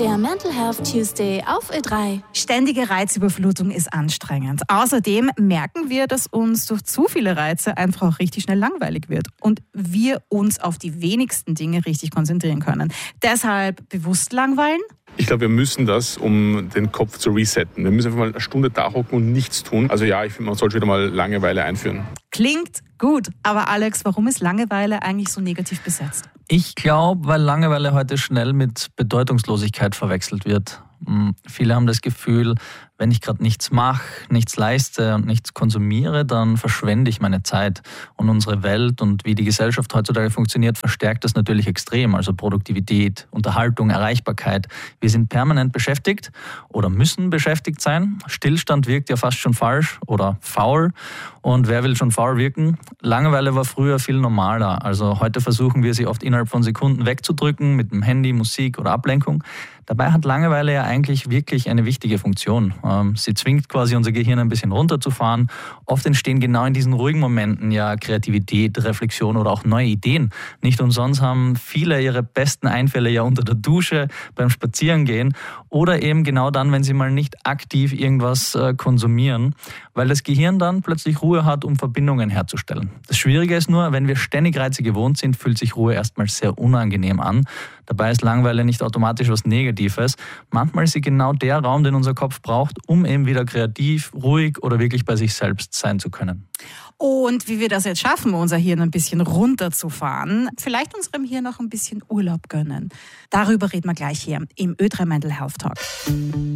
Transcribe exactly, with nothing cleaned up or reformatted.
Der Mental Health Tuesday auf Ö drei. Ständige Reizüberflutung ist anstrengend. Außerdem merken wir, dass uns durch zu viele Reize einfach auch richtig schnell langweilig wird und wir uns auf die wenigsten Dinge richtig konzentrieren können. Deshalb bewusst langweilen. Ich glaube, wir müssen das, um den Kopf zu resetten. Wir müssen einfach mal eine Stunde da hocken und nichts tun. Also ja, ich finde, man sollte wieder mal Langeweile einführen. Klingt gut. Aber Alex, warum ist Langeweile eigentlich so negativ besetzt? Ich glaube, weil Langeweile heute schnell mit Bedeutungslosigkeit verwechselt wird. Viele haben das Gefühl, wenn ich gerade nichts mache, nichts leiste und nichts konsumiere, dann verschwende ich meine Zeit. Und unsere Welt und wie die Gesellschaft heutzutage funktioniert, verstärkt das natürlich extrem. Also Produktivität, Unterhaltung, Erreichbarkeit. Wir sind permanent beschäftigt oder müssen beschäftigt sein. Stillstand wirkt ja fast schon falsch oder faul. Und wer will schon faul wirken? Langeweile war früher viel normaler. Also heute versuchen wir sie oft innerhalb von Sekunden wegzudrücken mit dem Handy, Musik oder Ablenkung. Dabei hat Langeweile ja eigentlich wirklich eine wichtige Funktion. Sie zwingt quasi unser Gehirn ein bisschen runterzufahren. Oft entstehen genau in diesen ruhigen Momenten ja Kreativität, Reflexion oder auch neue Ideen. Nicht umsonst haben viele ihre besten Einfälle ja unter der Dusche, beim Spazierengehen oder eben genau dann, wenn sie mal nicht aktiv irgendwas konsumieren, weil das Gehirn dann plötzlich Ruhe hat, um Verbindungen herzustellen. Das Schwierige ist nur, wenn wir ständig Reize gewohnt sind, fühlt sich Ruhe erstmal sehr unangenehm an. Dabei ist Langeweile nicht automatisch was Negatives. Manchmal ist sie genau der Raum, den unser Kopf braucht, um eben wieder kreativ, ruhig oder wirklich bei sich selbst sein zu können. Und wie wir das jetzt schaffen, unser Hirn ein bisschen runterzufahren, vielleicht unserem Hirn noch ein bisschen Urlaub gönnen. Darüber reden wir gleich hier im Ö drei Mental Health Talk.